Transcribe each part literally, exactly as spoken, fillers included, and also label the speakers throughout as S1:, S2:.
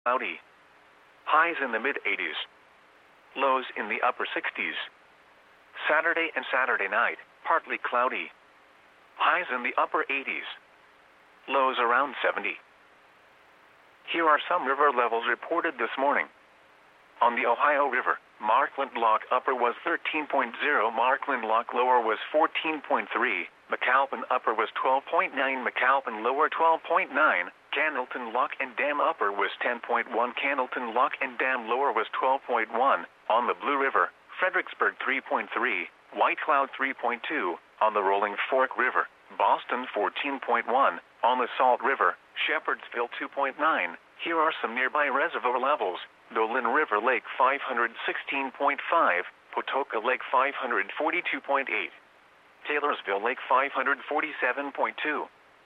S1: cloudy. Highs in the mid eighties. Lows in the upper sixties. Saturday and Saturday night, partly cloudy. Highs in the upper eighties. Lows around seventy. Here are some river levels reported this morning. On the Ohio River, Markland Lock Upper was thirteen point zero, Markland Lock Lower was fourteen point three, McAlpin Upper was twelve point nine, McAlpin Lower twelve point nine, Candleton Lock and Dam Upper was ten point one, Candleton Lock and Dam Lower was twelve point one, on the Blue River, Fredericksburg three point three, White Cloud three point two, on the Rolling Fork River, Boston fourteen point one, on the Salt River, Shepherdsville two point nine. Here are some nearby reservoir levels. Dolan River Lake five hundred sixteen point five, Potoka Lake five hundred forty-two point eight, Taylorsville Lake five hundred forty-seven point two.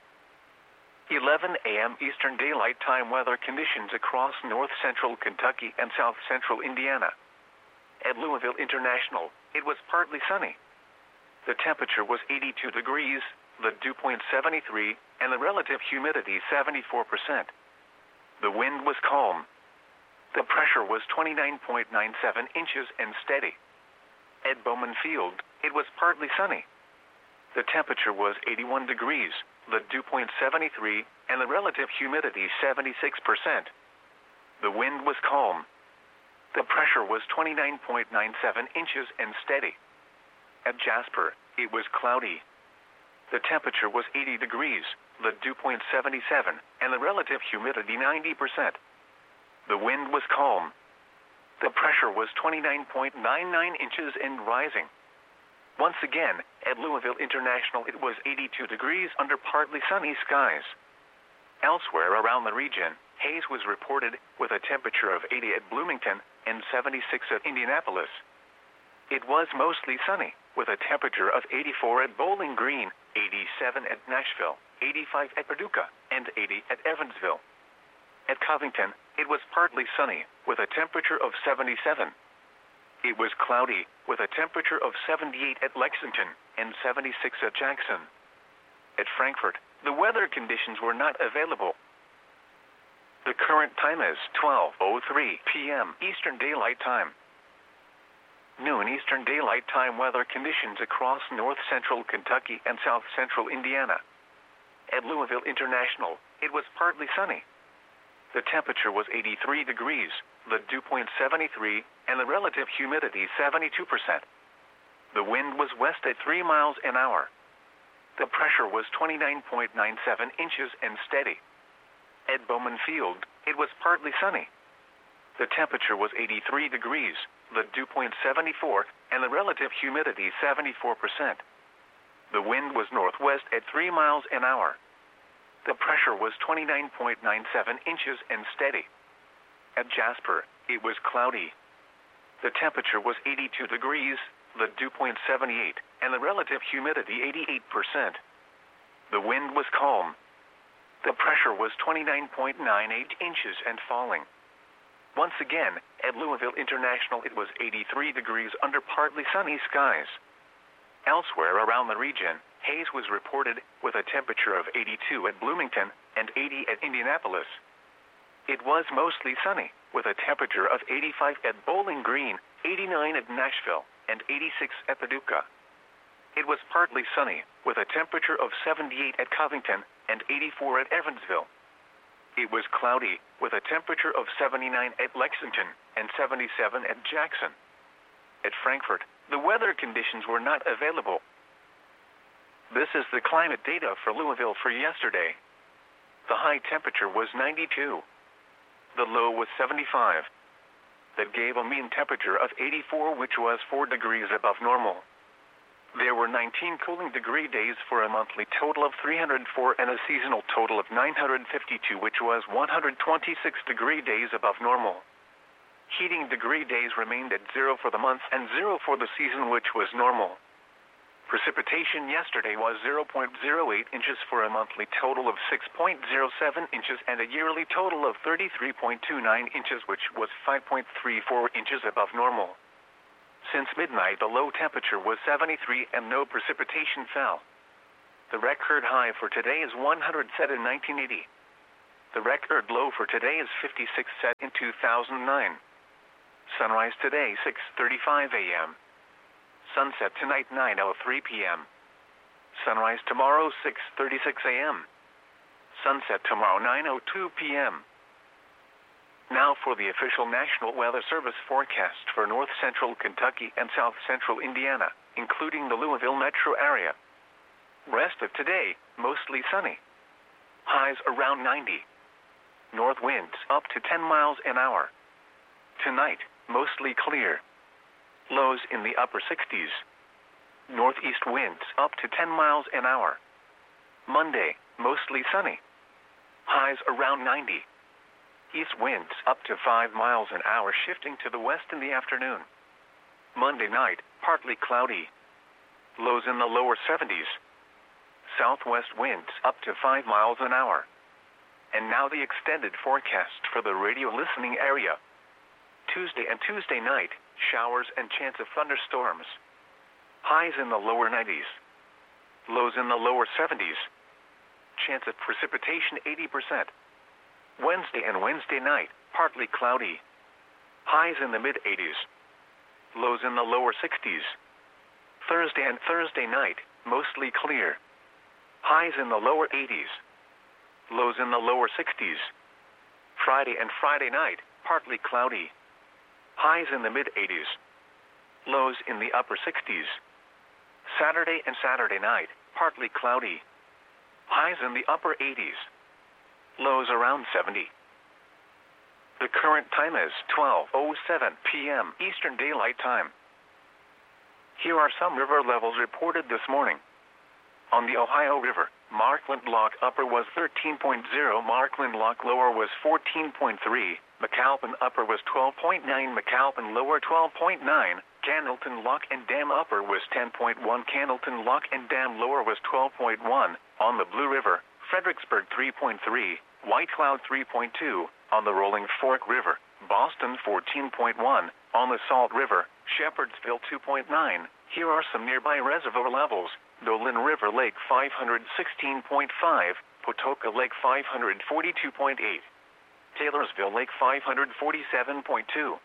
S1: eleven a m Eastern Daylight Time weather conditions across north central Kentucky and south central Indiana. At Louisville International, it was partly sunny. The temperature was eighty-two degrees, the dew point seventy-three, and the relative humidity seventy-four percent. The wind was calm. The pressure was twenty-nine point nine seven inches and steady. At Bowman Field, it was partly sunny. The temperature was eighty-one degrees, the dew point seventy-three, and the relative humidity seventy-six percent. The wind was calm. The pressure was twenty-nine point nine seven inches and steady. At Jasper, it was cloudy. The temperature was eighty degrees, the dew point seventy-seven, and the relative humidity ninety percent. The wind was calm. The pressure was twenty-nine point nine nine inches and rising. Once again, at Louisville International it was eighty-two degrees under partly sunny skies. Elsewhere around the region, haze was reported with a temperature of eighty at Bloomington and seventy-six at Indianapolis. It was mostly sunny, with a temperature of eighty-four at Bowling Green, eighty-seven at Nashville, eighty-five at Paducah, and eighty at Evansville. At Covington, it was partly sunny, with a temperature of seventy-seven. It was cloudy, with a temperature of seventy-eight at Lexington and seventy-six at Jackson. At Frankfort, the weather conditions were not available. The current time is twelve oh three p m Eastern Daylight Time. Noon Eastern Daylight Time weather conditions across north central Kentucky and south central Indiana. At Louisville International, it was partly sunny. The temperature was eighty-three degrees, the dew point seventy-three, and the relative humidity seventy-two percent. The wind was west at three miles an hour. The pressure was twenty-nine point nine seven inches and steady. At Bowman Field, it was partly sunny. The temperature was eighty-three degrees, the dew point seventy-four, and the relative humidity seventy-four percent. The wind was northwest at three miles an hour. The pressure was twenty-nine point nine seven inches and steady. At Jasper, it was cloudy. The temperature was eighty-two degrees, the dew point seventy-eight, and the relative humidity eighty-eight percent. The wind was calm. The pressure was twenty-nine point nine eight inches and falling. Once again, at Louisville International it was eighty-three degrees under partly sunny skies. Elsewhere around the region, haze was reported with a temperature of eighty-two at Bloomington and eighty at Indianapolis. It was mostly sunny, with a temperature of eighty-five at Bowling Green, eighty-nine at Nashville, and eighty-six at Paducah. It was partly sunny, with a temperature of seventy-eight at Covington and eighty-four at Evansville. It was cloudy, with a temperature of seventy-nine at Lexington and seventy-seven at Jackson. At Frankfort, the weather conditions were not available. This is the climate data for Louisville for yesterday. The high temperature was ninety-two. The low was seventy-five. That gave a mean temperature of eighty-four, which was four degrees above normal. There were nineteen cooling degree days for a monthly total of three hundred four and a seasonal total of nine hundred fifty-two, which was one hundred twenty-six degree days above normal. Heating degree days remained at zero for the month and zero for the season, which was normal. Precipitation yesterday was zero point zero eight inches for a monthly total of six point zero seven inches and a yearly total of thirty-three point two nine inches, which was five point three four inches above normal. Since midnight, the low temperature was seventy-three and no precipitation fell. The record high for today is one hundred set in nineteen eighty. The record low for today is fifty-six, set in two thousand nine. Sunrise today six thirty-five a m Sunset tonight nine oh three p m Sunrise tomorrow six thirty-six a m Sunset tomorrow nine oh two p m Now for the official National Weather Service forecast for north central Kentucky and south central Indiana, including the Louisville metro area. Rest of today, mostly sunny. Highs around ninety. North winds up to ten miles an hour. Tonight, mostly clear. Lows in the upper sixties. Northeast winds up to ten miles an hour. Monday, mostly sunny. Highs around ninety. East winds up to five miles an hour, shifting to the west in the afternoon. Monday night, partly cloudy. Lows in the lower seventies. Southwest winds up to five miles an hour. And now the extended forecast for the radio listening area. Tuesday and Tuesday night, showers and chance of thunderstorms. Highs in the lower nineties. Lows in the lower seventies. Chance of precipitation eighty percent. Wednesday and Wednesday night, partly cloudy. Highs in the mid eighties. Lows in the lower sixties. Thursday and Thursday night, mostly clear. Highs in the lower eighties. Lows in the lower sixties. Friday and Friday night, partly cloudy. Highs in the mid eighties. Lows in the upper sixties. Saturday and Saturday night, partly cloudy. Highs in the upper eighties. Lows around seventy. The current time is twelve oh seven p m Eastern Daylight Time. Here are some river levels reported this morning. On the Ohio River, Markland Lock Upper was thirteen point oh, Markland Lock Lower was fourteen point three, McAlpin Upper was twelve point nine, McAlpin Lower twelve point nine, Candleton Lock and Dam Upper was ten point one, Candleton Lock and Dam Lower was twelve point one, on the Blue River, Fredericksburg three point three, White Cloud three point two, on the Rolling Fork River, Boston fourteen point one, on the Salt River, Shepherdsville two point nine. Here are some nearby reservoir levels. Dolan River Lake five hundred sixteen point five, Patoka Lake five hundred forty-two point eight, Taylorsville Lake five hundred forty-seven point two.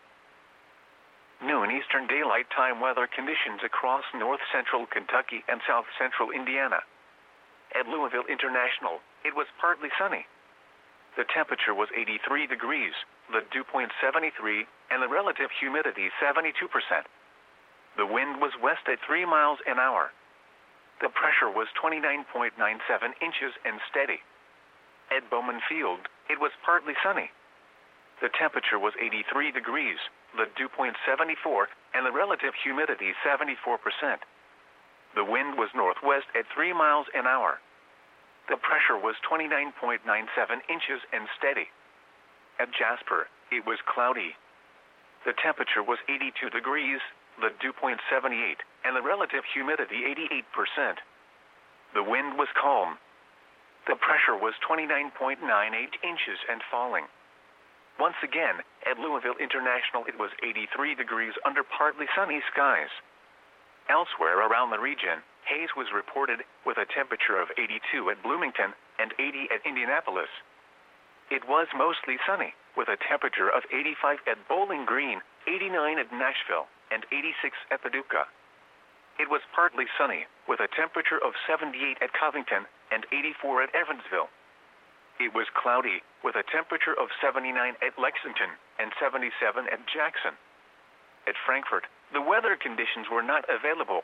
S1: Noon Eastern Daylight Time weather conditions across north central Kentucky and south central Indiana. At Louisville International, it was partly sunny. The temperature was eighty-three degrees, the dew point seventy-three, and the relative humidity seventy-two percent. The wind was west at three miles an hour. The pressure was twenty-nine point nine seven inches and steady. At Bowman Field, it was partly sunny. The temperature was eighty-three degrees, the dew point seventy-four, and the relative humidity seventy-four percent. The wind was northwest at three miles an hour. The pressure was twenty-nine point nine seven inches and steady. At Jasper, it was cloudy. The temperature was eighty-two degrees, the dew point seventy-eight, and the relative humidity eighty-eight percent. The wind was calm. The pressure was twenty-nine point nine eight inches and falling. Once again, at Louisville International it was eighty-three degrees under partly sunny skies. Elsewhere around the region, haze was reported with a temperature of eighty-two at Bloomington and eighty at Indianapolis. It was mostly sunny, with a temperature of eighty-five at Bowling Green, eighty-nine at Nashville, and eighty-six at Paducah. It was partly sunny, with a temperature of seventy-eight at Covington and eighty-four at Evansville. It was cloudy, with a temperature of seventy-nine at Lexington and seventy-seven at Jackson. At Frankfort, the weather conditions were not available.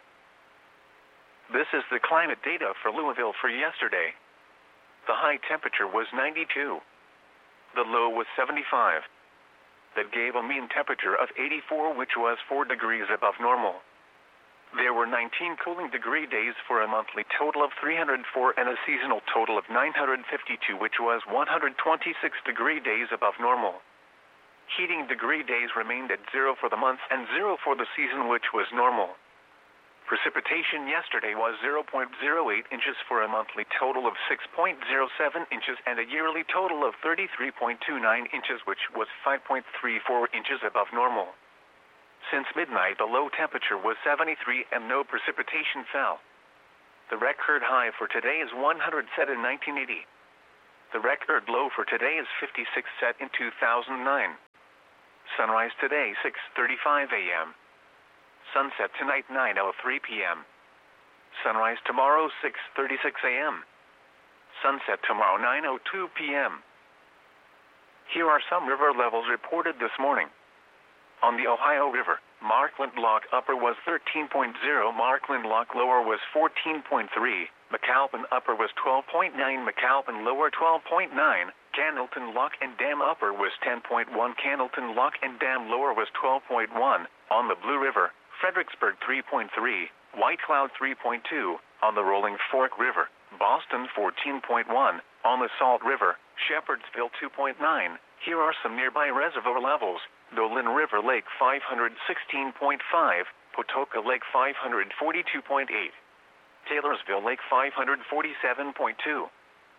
S1: This is the climate data for Louisville for yesterday. The high temperature was ninety-two. The low was seventy-five. That gave a mean temperature of eighty-four, which was four degrees above normal. There were nineteen cooling degree days for a monthly total of three hundred four and a seasonal total of nine hundred fifty-two, which was one hundred twenty-six degree days above normal. Heating degree days remained at zero for the month and zero for the season, which was normal. Precipitation yesterday was zero point zero eight inches for a monthly total of six point zero seven inches and a yearly total of thirty-three point two nine inches, which was five point three four inches above normal. Since midnight, the low temperature was seventy-three and no precipitation fell. The record high for today is one hundred set in nineteen eighty. The record low for today is fifty-six, set in two thousand nine. Sunrise today, six thirty-five a m Sunset tonight, nine oh three p m Sunrise tomorrow, six thirty-six a m Sunset tomorrow, nine oh two p m Here are some river levels reported this morning. On the Ohio River, Markland Lock Upper was thirteen point zero, Markland Lock Lower was fourteen point three, McAlpin Upper was twelve point nine, McAlpin Lower twelve point nine, Candleton Lock and Dam Upper was ten point one, Candleton Lock and Dam Lower was twelve point one. On the Blue River, Fredericksburg three point three, White Cloud three point two, on the Rolling Fork River, Boston fourteen point one, on the Salt River, Shepherdsville two point nine. Here are some nearby reservoir levels. Dolan River Lake five hundred sixteen point five, Patoka Lake five hundred forty-two point eight, Taylorsville Lake five hundred forty-seven point two.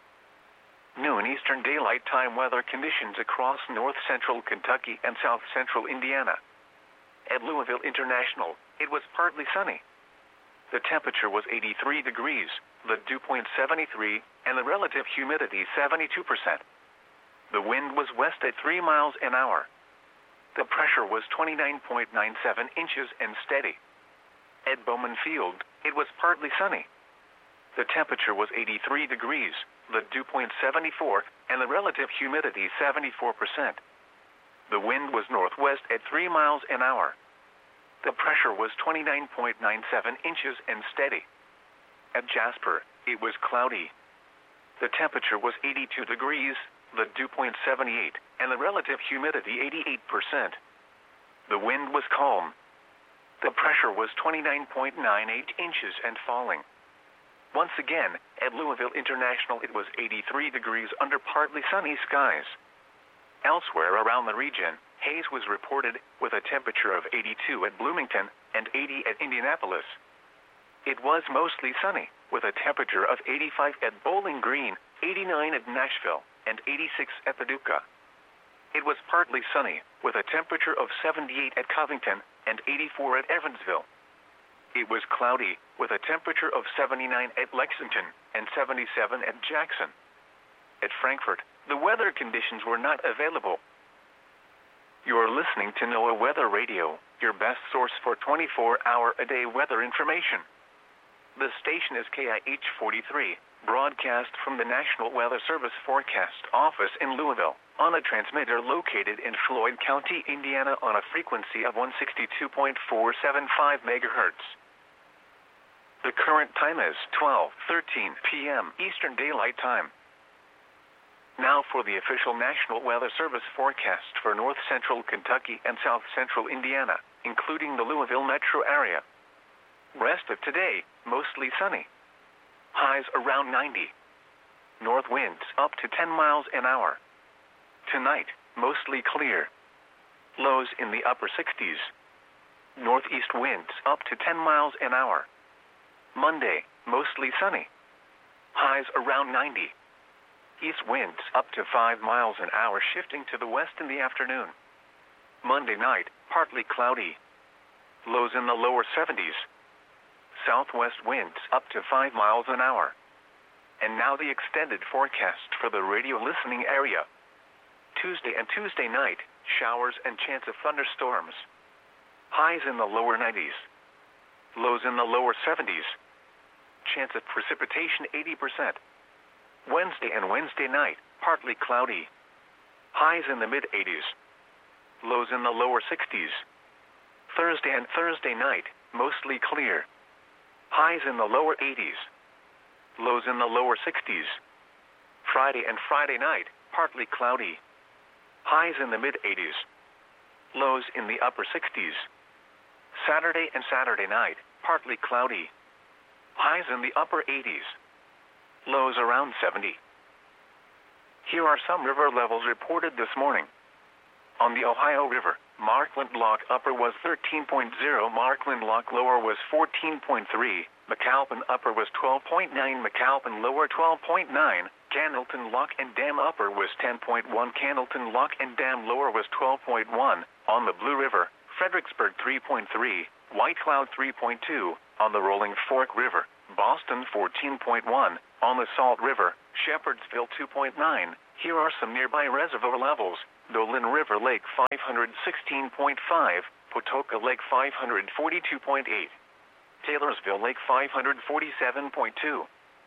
S1: Noon Eastern Daylight Time weather conditions across north central Kentucky and south central Indiana. At Louisville International, it was partly sunny. The temperature was eighty-three degrees, the dew point seventy-three, and the relative humidity seventy-two percent. The wind was west at three miles an hour. The pressure was twenty-nine point nine seven inches and steady. At Bowman Field, it was partly sunny. The temperature was eighty-three degrees, the dew point seventy-four, and the relative humidity seventy-four percent. The wind was northwest at three miles an hour. The pressure was twenty-nine point nine seven inches and steady. At Jasper, it was cloudy. The temperature was eighty-two degrees, the dew point seventy-eight, and the relative humidity eighty-eight percent. The wind was calm. The pressure was twenty-nine point nine eight inches and falling. Once again, at Louisville International it was eighty-three degrees under partly sunny skies. Elsewhere around the region, haze was reported with a temperature of eighty-two at Bloomington and eighty at Indianapolis. It was mostly sunny, with a temperature of eighty-five at Bowling Green, eighty-nine at Nashville, and eighty-six at Paducah. It was partly sunny, with a temperature of seventy-eight at Covington and eighty-four at Evansville. It was cloudy, with a temperature of seventy-nine at Lexington and seventy-seven at Jackson. At Frankfort, the weather conditions were not available. You are listening to NOAA Weather Radio, your best source for twenty-four hour a day weather information. The station is K I H forty-three, broadcast from the National Weather Service Forecast Office in Louisville, on a transmitter located in Floyd County, Indiana on a frequency of one sixty-two point four seven five megahertz. The current time is twelve thirteen p m Eastern Daylight Time. Now for the official National Weather Service forecast for north central Kentucky and south central Indiana, including the Louisville metro area. Rest of today, mostly sunny. Highs around ninety. North winds up to ten miles an hour. Tonight, mostly clear. Lows in the upper sixties. Northeast winds up to ten miles an hour. Monday, mostly sunny. Highs around ninety. East winds up to five miles an hour, shifting to the west in the afternoon. Monday night, partly cloudy. Lows in the lower seventies. Southwest winds up to five miles an hour. And now the extended forecast for the radio listening area. Tuesday and Tuesday night, showers and chance of thunderstorms. Highs in the lower nineties. Lows in the lower seventies. Chance of precipitation eighty percent. Wednesday and Wednesday night, partly cloudy. Highs in the mid eighties. Lows in the lower sixties. Thursday and Thursday night, mostly clear. Highs in the lower eighties. Lows in the lower sixties. Friday and Friday night, partly cloudy. Highs in the mid eighties. Lows in the upper sixties. Saturday and Saturday night, partly cloudy. Highs in the upper eighties. Lows around seventy. Here are some river levels reported this morning. On the Ohio River, Markland Lock Upper was thirteen point zero, Markland Lock Lower was fourteen point three, McAlpin Upper was twelve point nine, McAlpin Lower twelve point nine, Candleton Lock and Dam Upper was ten point one, Candleton Lock and Dam Lower was twelve point one, on the Blue River, Fredericksburg three point three, White Cloud three point two, on the Rolling Fork River, Boston fourteen point one, On the Salt River, Shepherdsville two point nine. Here are some nearby reservoir levels. Dolan River Lake five hundred sixteen point five, Patoka Lake five hundred forty-two point eight, Taylorsville Lake five hundred forty-seven point two.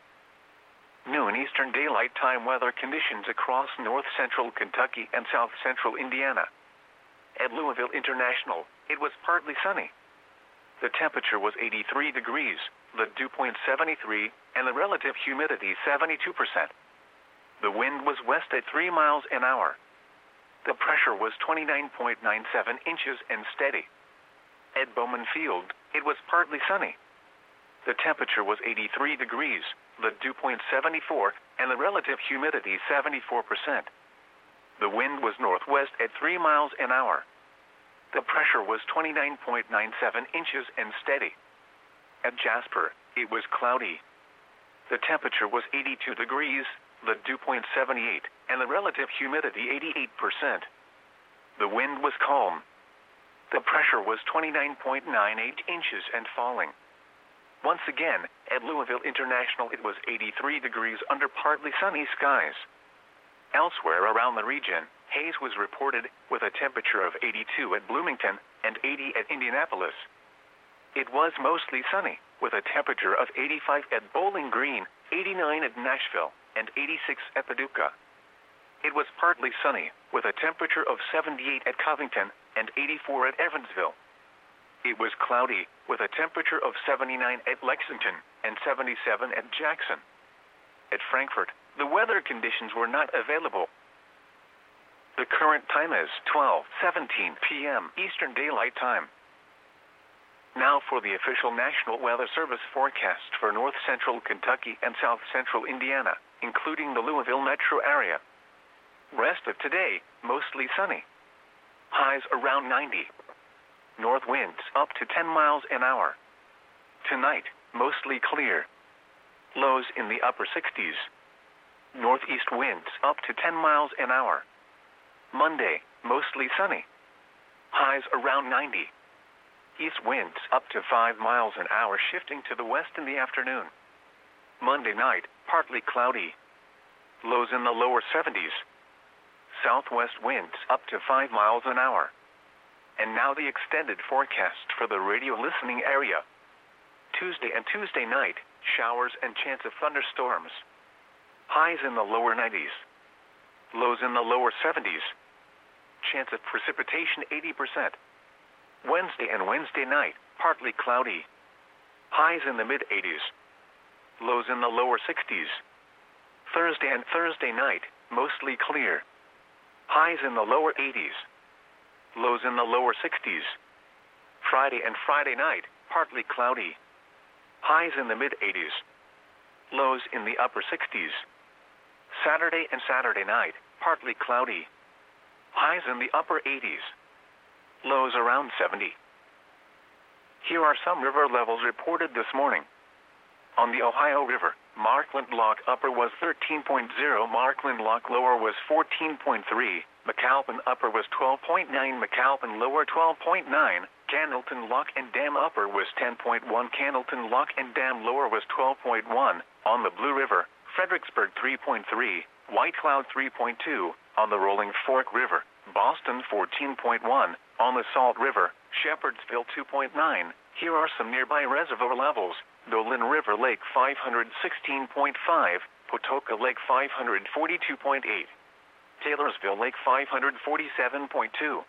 S1: Noon Eastern Daylight Time weather conditions across north central Kentucky and south central Indiana. At Louisville International, it was partly sunny. The temperature was eighty-three degrees, the dew point seventy-three, and the relative humidity seventy-two percent. The wind was west at three miles an hour. The pressure was twenty-nine point nine seven inches and steady. At Bowman Field, it was partly sunny. The temperature was eighty-three degrees, the dew point seventy-four, and the relative humidity seventy-four percent. The wind was northwest at three miles an hour. The pressure was twenty-nine point nine seven inches and steady. At Jasper, it was cloudy. The temperature was eighty-two degrees, the dew point seventy-eight, and the relative humidity eighty-eight percent. The wind was calm. The pressure was twenty-nine point nine eight inches and falling. Once again, at Louisville International it was eighty-three degrees under partly sunny skies. Elsewhere around the region, haze was reported with a temperature of eighty-two at Bloomington and eighty at Indianapolis. It was mostly sunny, with a temperature of eighty-five at Bowling Green, eighty-nine at Nashville, and eighty-six at Paducah. It was partly sunny, with a temperature of seventy-eight at Covington and eighty-four at Evansville. It was cloudy, with a temperature of seventy-nine at Lexington and seventy-seven at Jackson. At Frankfort, the weather conditions were not available. The current time is twelve seventeen p m Eastern Daylight Time. Now for the official National Weather Service forecast for north central Kentucky and south central Indiana, including the Louisville metro area. Rest of today, mostly sunny. Highs around ninety. North winds up to ten miles an hour. Tonight, mostly clear. Lows in the upper sixties. Northeast winds up to ten miles an hour. Monday, mostly sunny. Highs around ninety. East winds up to five miles an hour, shifting to the west in the afternoon. Monday night, partly cloudy. Lows in the lower seventies. Southwest winds up to five miles an hour. And now the extended forecast for the radio listening area. Tuesday and Tuesday night, showers and chance of thunderstorms. Highs in the lower nineties. Lows in the lower seventies. Chance of precipitation eighty percent. Wednesday and Wednesday night, partly cloudy. Highs in the mid eighties. Lows in the lower sixties. Thursday and Thursday night, mostly clear. Highs in the lower eighties. Lows in the lower sixties. Friday and Friday night, partly cloudy. Highs in the mid eighties. Lows in the upper sixties. Saturday and Saturday night, partly cloudy. Highs in the upper eighties. Lows around seventy. Here are some river levels reported this morning. On the Ohio River, Markland Lock Upper was thirteen point zero, Markland Lock Lower was fourteen point three, McAlpin Upper was twelve point nine, McAlpin Lower twelve point nine, Candleton Lock and Dam Upper was ten point one, Candleton Lock and Dam Lower was twelve point one, on the Blue River, Fredericksburg three point three, White Cloud three point two, on the Rolling Fork River, Boston fourteen point one, on the Salt River, Shepherdsville two point nine. Here are some nearby reservoir levels. Dolan River Lake five hundred sixteen point five, Patoka Lake five hundred forty-two point eight, Taylorsville Lake five hundred forty-seven point two.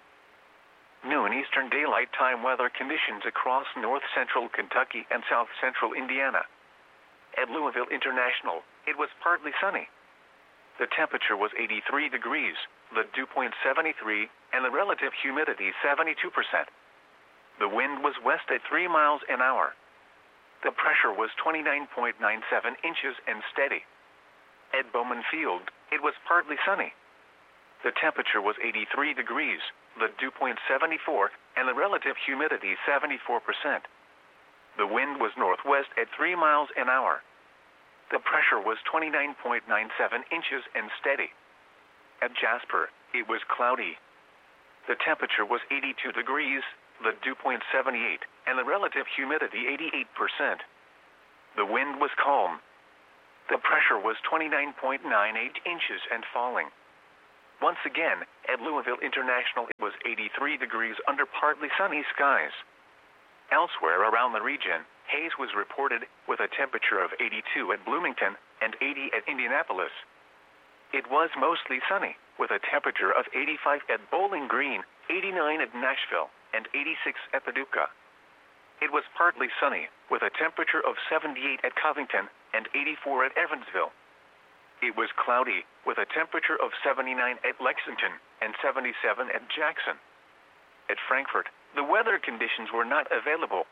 S1: Noon Eastern Daylight Time weather conditions across north central Kentucky and south central Indiana. At Louisville International, it was partly sunny. The temperature was eighty-three degrees, the dew point seventy-three, and the relative humidity seventy-two percent. The wind was west at three miles an hour. The pressure was twenty-nine point nine seven inches and steady. At Bowman Field, it was partly sunny. The temperature was eighty-three degrees, the dew point seventy-four, and the relative humidity seventy-four percent. The wind was northwest at three miles an hour. The pressure was twenty-nine point nine seven inches and steady. At Jasper, it was cloudy. The temperature was eighty-two degrees, the dew point seventy-eight, and the relative humidity eighty-eight percent. The wind was calm. The pressure was twenty-nine point nine eight inches and falling. Once again, at Louisville International it was eighty-three degrees under partly sunny skies. Elsewhere around the region, haze was reported with a temperature of eighty-two at Bloomington and eighty at Indianapolis. It was mostly sunny, with a temperature of eighty-five at Bowling Green, eighty-nine at Nashville, and eighty-six at Paducah. It was partly sunny, with a temperature of seventy-eight at Covington and eighty-four at Evansville. It was cloudy, with a temperature of seventy-nine at Lexington and seventy-seven at Jackson. At Frankfort, the weather conditions were not available.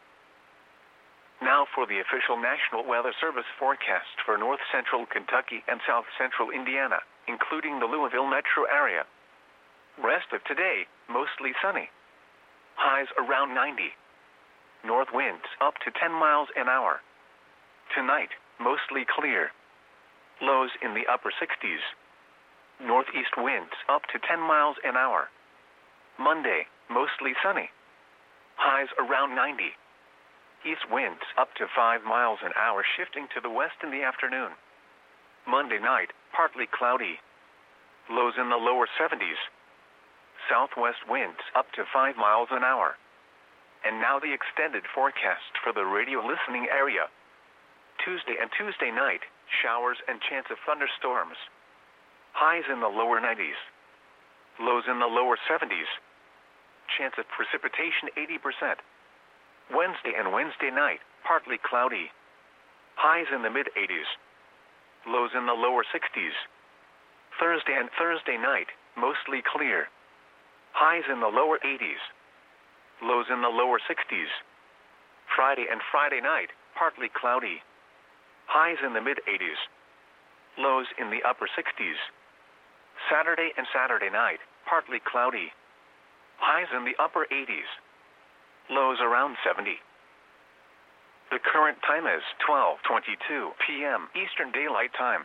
S1: Now for the official National Weather Service forecast for north central Kentucky and south central Indiana, including the Louisville metro area. Rest of today, mostly sunny. Highs around ninety. North winds up to ten miles an hour. Tonight, mostly clear. Lows in the upper sixties. Northeast winds up to ten miles an hour. Monday, mostly sunny. Highs around ninety. East winds up to five miles an hour, shifting to the west in the afternoon. Monday night, partly cloudy. Lows in the lower seventies. Southwest winds up to five miles an hour. And now the extended forecast for the radio listening area. Tuesday and Tuesday night, showers and chance of thunderstorms. Highs in the lower nineties. Lows in the lower seventies. Chance of precipitation eighty percent. Wednesday and Wednesday night, partly cloudy. Highs in the mid-eighties. Lows in the lower sixties. Thursday and Thursday night, mostly clear. Highs in the lower eighties. Lows in the lower sixties. Friday and Friday night, partly cloudy. Highs in the mid-eighties. Lows in the upper sixties. Saturday and Saturday night, partly cloudy. Highs in the upper eighties. Lows around seventy. The current time is twelve twenty-two p m Eastern Daylight Time.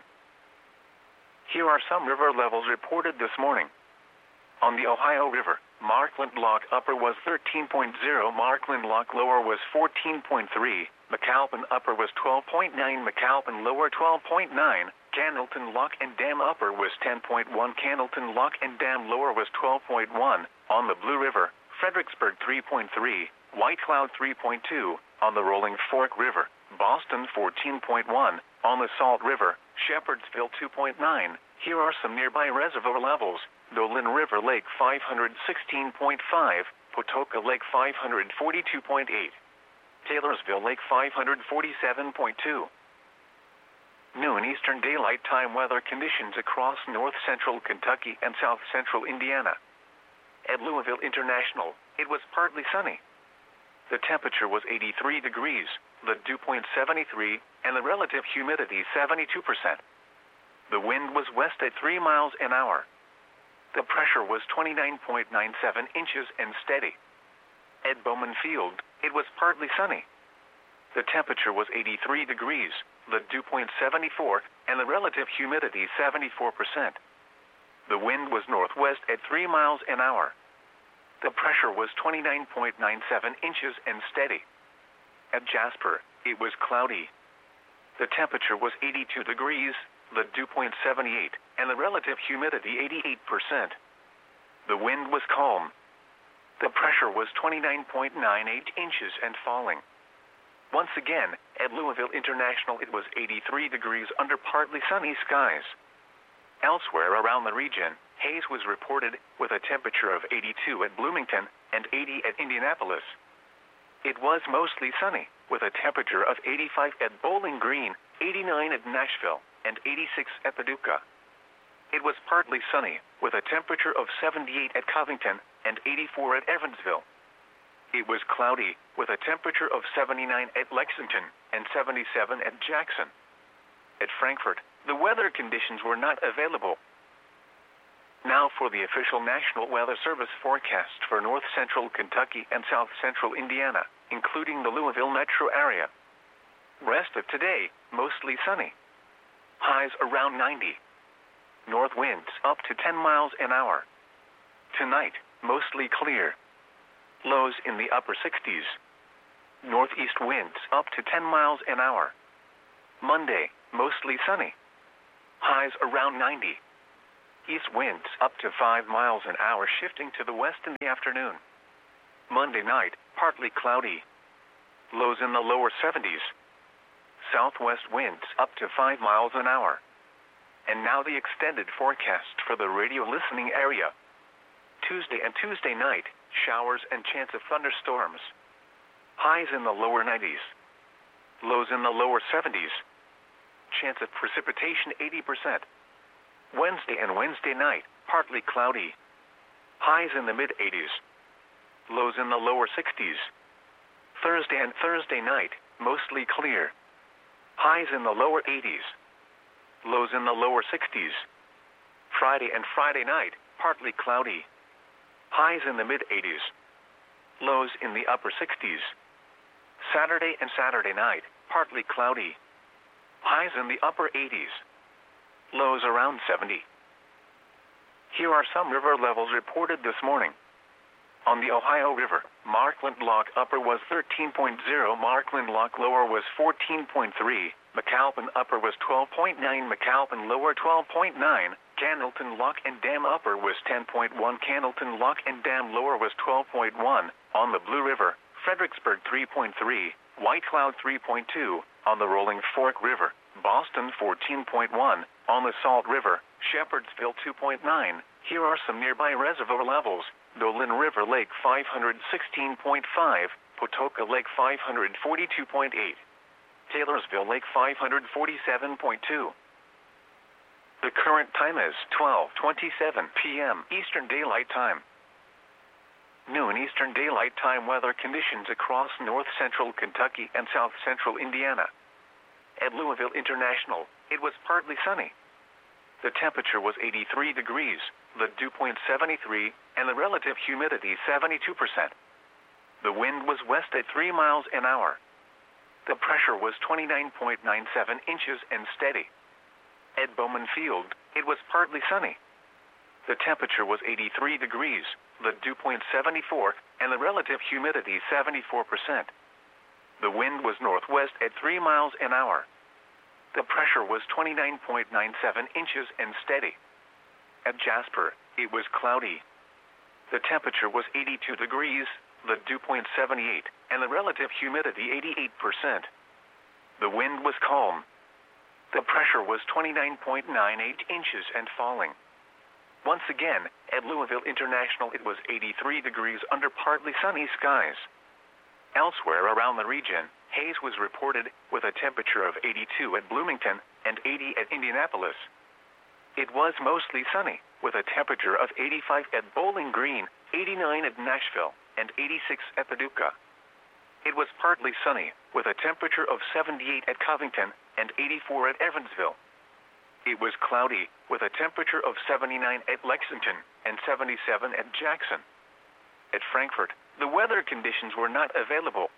S1: Here are some river levels reported this morning. On the Ohio River, Markland Lock Upper was thirteen point zero, Markland Lock Lower was fourteen point three, McAlpin Upper was twelve point nine, McAlpin Lower twelve point nine, Candleton Lock and Dam Upper was ten point one, Candleton Lock and Dam Lower was twelve point one, on the Blue River, Fredericksburg three point three, White Cloud three point two, on the Rolling Fork River, Boston fourteen point one, on the Salt River, Shepherdsville two point nine. Here are some nearby reservoir levels. Dolan River Lake five hundred sixteen point five, Potoka Lake five hundred forty-two point eight, Taylorsville Lake five hundred forty-seven point two. Noon Eastern Daylight Time weather conditions across north central Kentucky and south central Indiana. At Louisville International, it was partly sunny. The temperature was eighty-three degrees, the dew point seventy-three, and the relative humidity seventy-two percent. The wind was west at three miles an hour. The pressure was twenty-nine point nine seven inches and steady. At Bowman Field, it was partly sunny. The temperature was eighty-three degrees, the dew point seventy-four, and the relative humidity seventy-four percent. The wind was northwest at three miles an hour. The pressure was twenty-nine point nine seven inches and steady. At Jasper, it was cloudy. The temperature was eighty-two degrees, the dew point seventy-eight, and the relative humidity eighty-eight percent. The wind was calm. The pressure was twenty-nine point nine eight inches and falling. Once again, at Louisville International it was eighty-three degrees under partly sunny skies. Elsewhere around the region, haze was reported with a temperature of eighty-two at Bloomington and eighty at Indianapolis. It was mostly sunny, with a temperature of eighty-five at Bowling Green, eighty-nine at Nashville, and eighty-six at Paducah. It was partly sunny, with a temperature of seventy-eight at Covington and eighty-four at Evansville. It was cloudy, with a temperature of seventy-nine at Lexington and seventy-seven at Jackson. At Frankfort, the weather conditions were not available. Now for the official National Weather Service forecast for north central Kentucky and south central Indiana, including the Louisville metro area. Rest of today, mostly sunny. Highs around ninety. North winds up to ten miles an hour. Tonight, mostly clear. Lows in the upper sixties. Northeast winds up to ten miles an hour. Monday, mostly sunny. Highs around ninety. East winds up to five miles an hour shifting to the west in the afternoon. Monday night, partly cloudy. Lows in the lower seventies. Southwest winds up to five miles an hour. And now the extended forecast for the radio listening area. Tuesday and Tuesday night, showers and chance of thunderstorms. Highs in the lower nineties. Lows in the lower seventies. Chance of precipitation eighty percent. Wednesday and Wednesday night, partly cloudy. Highs in the mid-eighties. Lows in the lower sixties. Thursday and Thursday night, mostly clear. Highs in the lower eighties. Lows in the lower sixties. Friday and Friday night, partly cloudy. Highs in the mid-eighties. Lows in the upper sixties. Saturday and Saturday night, partly cloudy. Highs in the upper eighties. Lows around seventy. Here are some river levels reported this morning. On the Ohio River, Markland Lock Upper was thirteen point zero, Markland Lock Lower was fourteen point three, McAlpin Upper was twelve point nine, McAlpin Lower twelve point nine, Candleton Lock and Dam Upper was ten point one, Candleton Lock and Dam Lower was twelve point one, on the Blue River, Fredericksburg three point three, White Cloud three point two, on the Rolling Fork River, Boston fourteen point one, on the Salt River, Shepherdsville two point nine. Here are some nearby reservoir levels. Dolan River Lake five hundred sixteen point five, Potoka Lake five hundred forty-two point eight, Taylorsville Lake five hundred forty-seven point two. The current time is twelve twenty-seven p m Eastern Daylight Time. Noon Eastern Daylight Time weather conditions across north-central Kentucky and south-central Indiana. At Louisville International, it was partly sunny. The temperature was eighty-three degrees, the dew point seventy-three, and the relative humidity seventy-two percent. The wind was west at three miles an hour. The pressure was twenty-nine point nine seven inches and steady. At Bowman Field, it was partly sunny. The temperature was eighty-three degrees, the dew point seventy-four, and the relative humidity seventy-four percent. The wind was northwest at three miles an hour. The pressure was twenty-nine point nine seven inches and steady. At Jasper, it was cloudy. The temperature was eighty-two degrees, the dew point seventy-eight, and the relative humidity eighty-eight percent. The wind was calm. The pressure was twenty-nine point nine eight inches and falling. Once again, at Louisville International it was eighty-three degrees under partly sunny skies. Elsewhere around the region, haze was reported with a temperature of eighty-two at Bloomington and eighty at Indianapolis. It was mostly sunny, with a temperature of eighty-five at Bowling Green, eighty-nine at Nashville, and eighty-six at Paducah. It was partly sunny, with a temperature of seventy-eight at Covington and eighty-four at Evansville. It was cloudy, with a temperature of seventy-nine at Lexington and seventy-seven at Jackson. At Frankfort, the weather conditions were not available.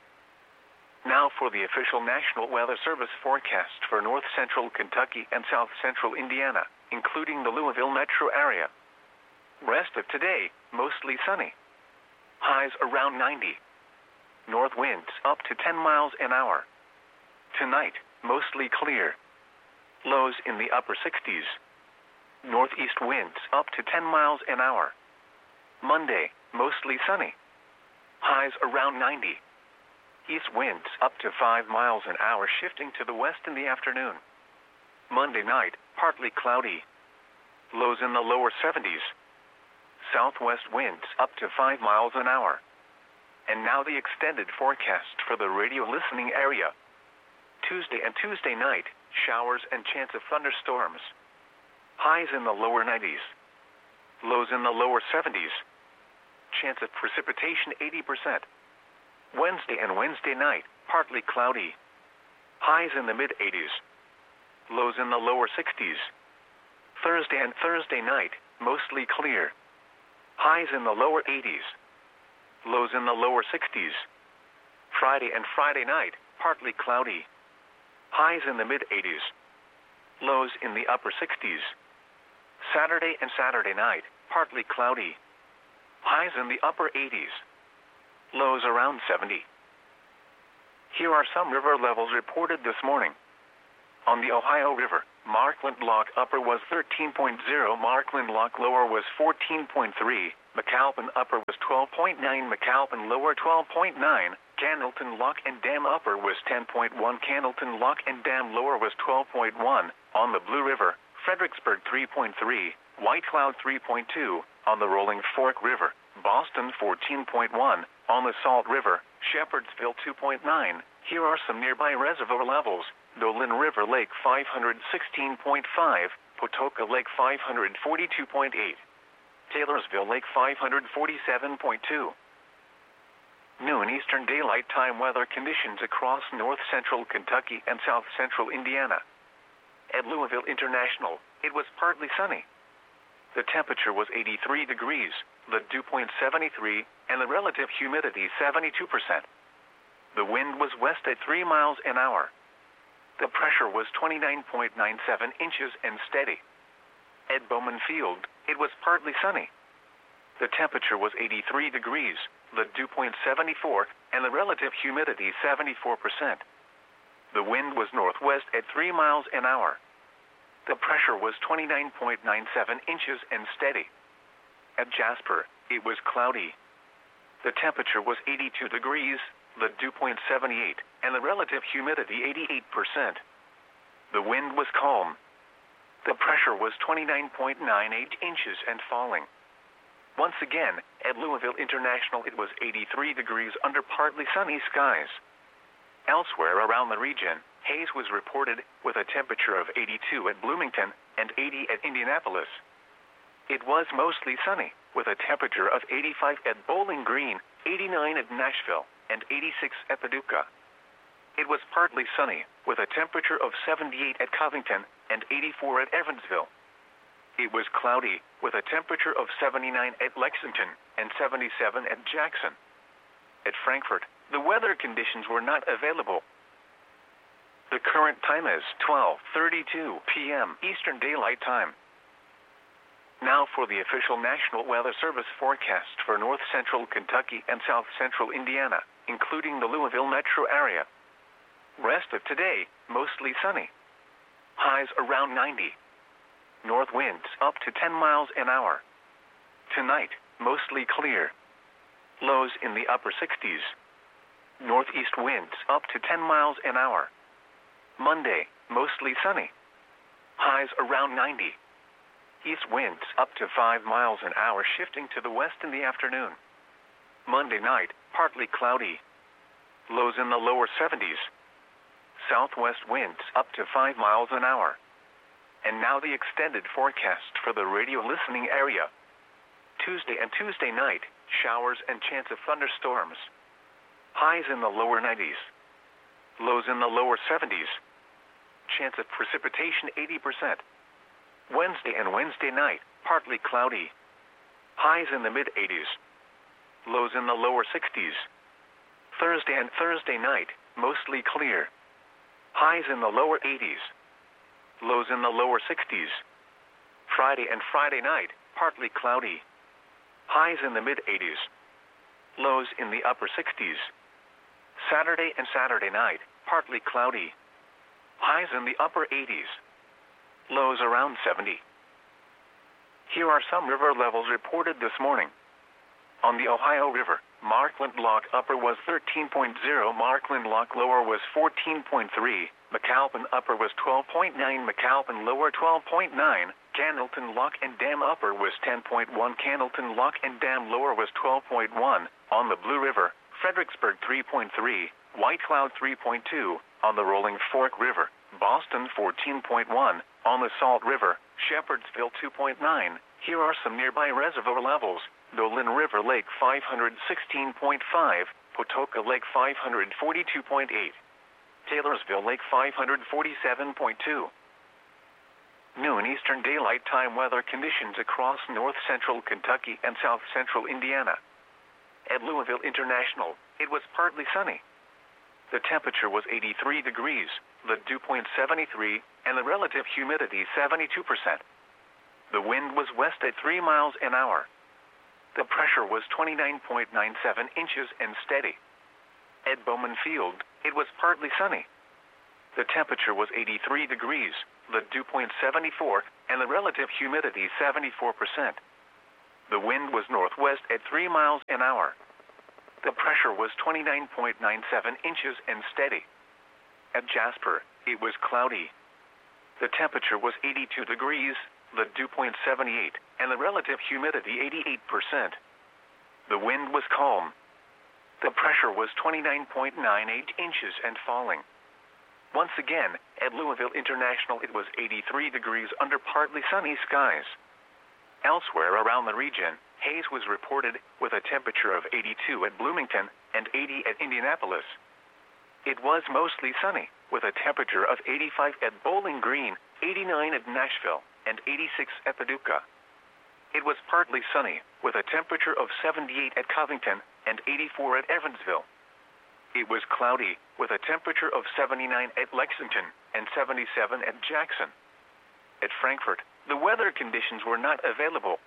S1: Now for the official National Weather Service forecast for north-central Kentucky and south-central Indiana, including the Louisville metro area. Rest of today, mostly sunny. Highs around ninety. North winds up to ten miles an hour. Tonight, mostly clear. Lows in the upper sixties. Northeast winds up to ten miles an hour. Monday, mostly sunny. Highs around ninety. East winds up to five miles an hour shifting to the west in the afternoon. Monday night, partly cloudy. Lows in the lower seventies. Southwest winds up to five miles an hour. And now the extended forecast for the radio listening area. Tuesday and Tuesday night, showers and chance of thunderstorms. Highs in the lower nineties. Lows in the lower seventies. Chance of precipitation eighty percent. Wednesday and Wednesday night, partly cloudy. Highs in the mid-eighties. Lows in the lower sixties. Thursday and Thursday night, mostly clear. Highs in the lower eighties. Lows in the lower sixties. Friday and Friday night, partly cloudy. Highs in the mid-eighties. Lows in the upper sixties. Saturday and Saturday night, partly cloudy. Highs in the upper eighties. Lows around seventy. Here are some river levels reported this morning. On the Ohio River, Markland Lock Upper was thirteen point zero, Markland Lock Lower was fourteen point three, McAlpin Upper was twelve point nine, McAlpin Lower twelve point nine, Candleton Lock and Dam Upper was ten point one, Candleton Lock and Dam Lower was twelve point one. On the Blue River, Fredericksburg three point three, White Cloud three point two, on the Rolling Fork River, Boston fourteen point one, on the Salt River, Shepherdsville two point nine. Here are some nearby reservoir levels. Dolan River Lake five hundred sixteen point five, Potoka Lake five hundred forty-two point eight, Taylorsville Lake five hundred forty-seven point two. Noon Eastern Daylight Time weather conditions across north central Kentucky and south central Indiana. At Louisville International, it was partly sunny. The temperature was eighty-three degrees, the dew point seventy-three, and the relative humidity seventy-two percent. The wind was west at three miles an hour. The pressure was twenty-nine point nine seven inches and steady. At Bowman Field, it was partly sunny. The temperature was eighty-three degrees, the dew point seventy-four, and the relative humidity seventy-four percent. The wind was northwest at three miles an hour. The pressure was twenty-nine point nine seven inches and steady. At Jasper, it was cloudy. The temperature was eighty-two degrees, the dew point seventy-eight, and the relative humidity eighty-eight percent. The wind was calm. The pressure was twenty-nine point nine eight inches and falling. Once again, at Louisville International it was eighty-three degrees under partly sunny skies. Elsewhere around the region, haze was reported with a temperature of eighty-two at Bloomington and eighty at Indianapolis. It was mostly sunny, with a temperature of eighty-five at Bowling Green, eighty-nine at Nashville, and eighty-six at Paducah. It was partly sunny, with a temperature of seventy-eight at Covington and eighty-four at Evansville. It was cloudy, with a temperature of seventy-nine at Lexington and seventy-seven at Jackson. At Frankfort, the weather conditions were not available. The current time is twelve thirty-two p m Eastern Daylight Time. Now for the official National Weather Service forecast for north central Kentucky and south central Indiana, including the Louisville metro area. Rest of today, mostly sunny. Highs around ninety. North winds up to ten miles an hour. Tonight, mostly clear. Lows in the upper sixties. Northeast winds up to ten miles an hour. Monday, mostly sunny. Highs around ninety. East winds up to five miles an hour, shifting to the west in the afternoon. Monday night, partly cloudy. Lows in the lower seventies. Southwest winds up to five miles an hour. And now the extended forecast for the radio listening area. Tuesday and Tuesday night, showers and chance of thunderstorms. Highs in the lower nineties. Lows in the lower seventies. Chance of precipitation eighty percent. Wednesday and Wednesday night, partly cloudy. Highs in the mid-eighties. Lows in the lower sixties. Thursday and Thursday night, mostly clear. Highs in the lower eighties. Lows in the lower sixties. Friday and Friday night, partly cloudy. Highs in the mid-eighties. Lows in the upper sixties. Saturday and Saturday night, partly cloudy. Highs in the upper eighties. Lows around seventy. Here are some river levels reported this morning. On the Ohio River, Markland Lock Upper was thirteen point zero, Markland Lock Lower was fourteen point three, McAlpin Upper was twelve point nine, McAlpin Lower twelve point nine, Candleton Lock and Dam Upper was ten point one, Candleton Lock and Dam Lower was twelve point one, on the Blue River, Fredericksburg three point three, White Cloud three point two, on the Rolling Fork River, Boston fourteen point one, on the Salt River, Shepherdsville two point nine. Here are some nearby reservoir levels. Dolan River Lake five hundred sixteen point five, Potoka Lake five hundred forty-two point eight, Taylorsville Lake five hundred forty-seven point two. Noon Eastern Daylight Time weather conditions across north central Kentucky and south central Indiana. At Louisville International, it was partly sunny. The temperature was eighty-three degrees, the dew point seventy-three, and the relative humidity seventy-two percent. The wind was west at three miles an hour. The pressure was twenty-nine point nine seven inches and steady. At Bowman Field, it was partly sunny. The temperature was eighty-three degrees, the dew point seventy-four, and the relative humidity seventy-four percent. The wind was northwest at three miles an hour. The pressure was twenty-nine point nine seven inches and steady. At Jasper, it was cloudy. The temperature was eighty-two degrees, the dew point seventy-eight, and the relative humidity eighty-eight percent. The wind was calm. The pressure was twenty-nine point nine eight inches and falling. Once again, at Louisville International it was eighty-three degrees under partly sunny skies. Elsewhere around the region, haze was reported with a temperature of eighty-two at Bloomington and eighty at Indianapolis. It was mostly sunny, with a temperature of eighty-five at Bowling Green, eighty-nine at Nashville, and eighty-six at Paducah. It was partly sunny, with a temperature of seventy-eight at Covington and eighty-four at Evansville. It was cloudy, with a temperature of seventy-nine at Lexington and seventy-seven at Jackson. At Frankfort, the weather conditions were not available.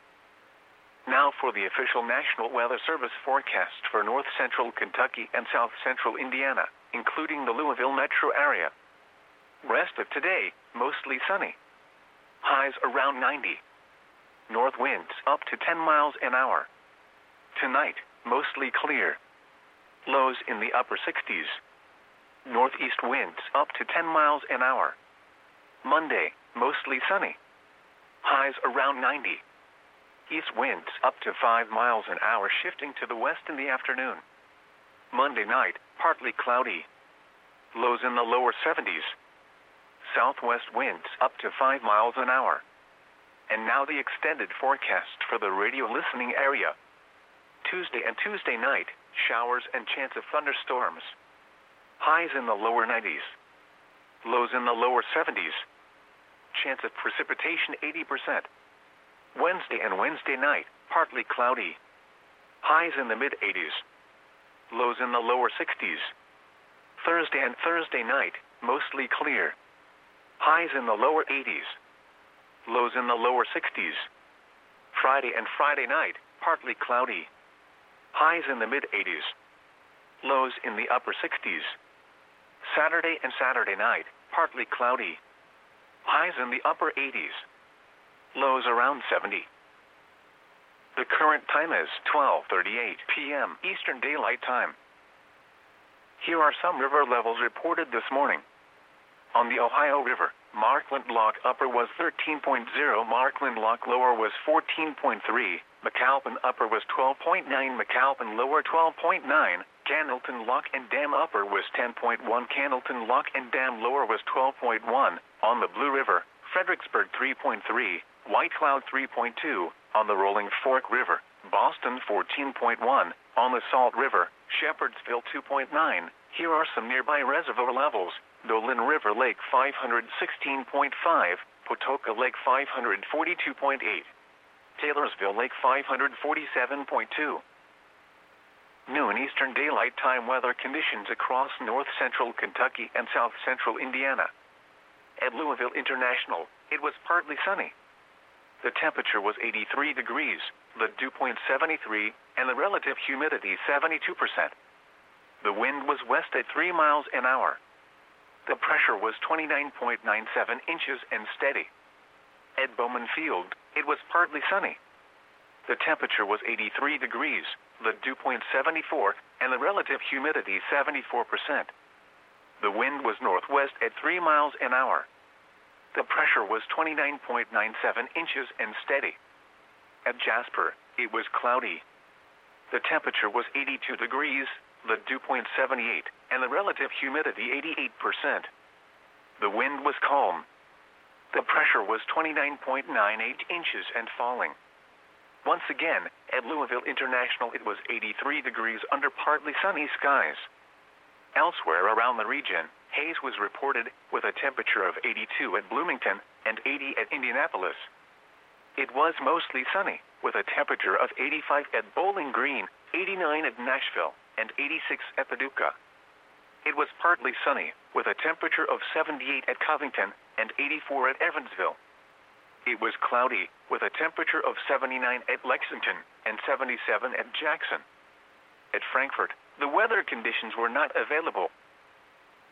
S1: Now for the official National Weather Service forecast for north central Kentucky and south central Indiana, including the Louisville metro area. Rest of today, mostly sunny. Highs around ninety. North winds up to ten miles an hour. Tonight, mostly clear. Lows in the upper sixties. Northeast winds up to ten miles an hour. Monday, mostly sunny. Highs around ninety. East winds up to five miles an hour, shifting to the west in the afternoon. Monday night, partly cloudy. Lows in the lower seventies. Southwest winds up to five miles an hour. And now the extended forecast for the radio listening area. Tuesday and Tuesday night, showers and chance of thunderstorms. Highs in the lower nineties. Lows in the lower seventies. Chance of precipitation eighty percent. Wednesday and Wednesday night, partly cloudy. Highs in the mid-eighties. Lows in the lower sixties. Thursday and Thursday night, mostly clear. Highs in the lower eighties. Lows in the lower sixties. Friday and Friday night, partly cloudy. Highs in the mid-eighties. Lows in the upper sixties. Saturday and Saturday night, partly cloudy. Highs in the upper eighties. Lows around seventy. The current time is twelve thirty-eight p m Eastern Daylight Time. Here are some river levels reported this morning. On the Ohio River, Markland Lock Upper was thirteen point zero, Markland Lock Lower was fourteen point three, McAlpin Upper was twelve point nine, McAlpin Lower twelve point nine, Candleton Lock and Dam Upper was ten point one, Candleton Lock and Dam Lower was twelve point one, on the Blue River, Fredericksburg three point three, White Cloud three point two, on the Rolling Fork River, Boston fourteen point one, on the Salt River, Shepherdsville two point nine. Here are some nearby reservoir levels. Dolan River Lake five hundred sixteen point five, Potoka Lake five hundred forty-two point eight, Taylorsville Lake five hundred forty-seven point two. Noon Eastern Daylight Time weather conditions across north central Kentucky and south central Indiana. At Louisville International, it was partly sunny. The temperature was eighty-three degrees, the dew point seventy-three, and the relative humidity seventy-two percent. The wind was west at three miles an hour. The pressure was twenty-nine point nine seven inches and steady. At Bowman Field, it was partly sunny. The temperature was eighty-three degrees, the dew point seventy-four, and the relative humidity seventy-four percent. The wind was northwest at three miles an hour. The pressure was twenty-nine point nine seven inches and steady. At Jasper, it was cloudy. The temperature was eighty-two degrees, the dew point seventy-eight, and the relative humidity eighty-eight percent. The wind was calm. The pressure was twenty-nine point nine eight inches and falling. Once again, at Louisville International it was eighty-three degrees under partly sunny skies. Elsewhere around the region, haze was reported with a temperature of eighty-two at Bloomington and eighty at Indianapolis. It was mostly sunny, with a temperature of eighty-five at Bowling Green, eighty-nine at Nashville, and eighty-six at Paducah. It was partly sunny, with a temperature of seventy-eight at Covington and eighty-four at Evansville. It was cloudy, with a temperature of seventy-nine at Lexington and seventy-seven at Jackson. At Frankfort, the weather conditions were not available.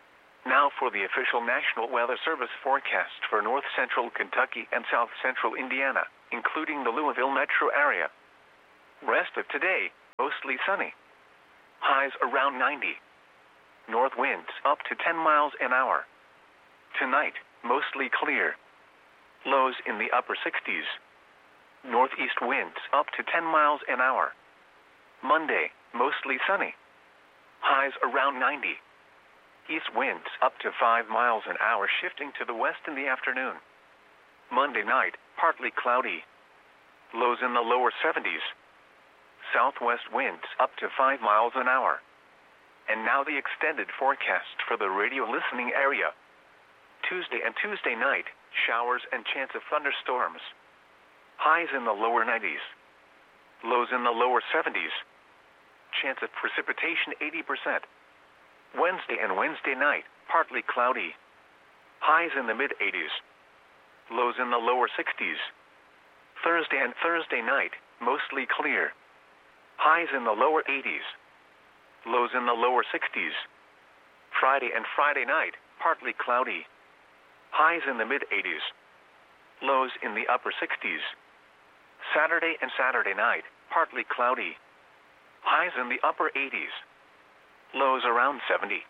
S1: Now for the official National Weather Service forecast for north central Kentucky and south central Indiana, including the Louisville metro area. Rest of today, mostly sunny. Highs around ninety. North winds up to ten miles an hour. Tonight, mostly clear. Lows in the upper sixties. Northeast winds up to ten miles an hour. Monday, mostly sunny. Highs around ninety. East winds up to five miles an hour, shifting to the west in the afternoon. Monday night, partly cloudy. Lows in the lower seventies. Southwest winds up to five miles an hour. And now the extended forecast for the radio listening area. Tuesday and Tuesday night, showers and chance of thunderstorms. Highs in the lower nineties. Lows in the lower seventies. Chance of precipitation eighty percent. Wednesday and Wednesday night, partly cloudy. Highs in the mid-eighties. Lows in the lower sixties. Thursday and Thursday night, mostly clear. Highs in the lower eighties. Lows in the lower sixties. Friday and Friday night, partly cloudy. Highs in the mid-eighties. Lows in the upper sixties. Saturday and Saturday night, partly cloudy. Highs in the upper eighties. Lows around seventy.